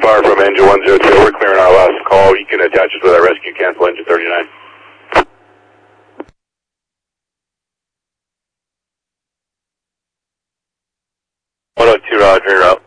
Bar from engine 102. We're clearing our last call. You can attach us with our rescue cancel engine 39. 102, Roger, up.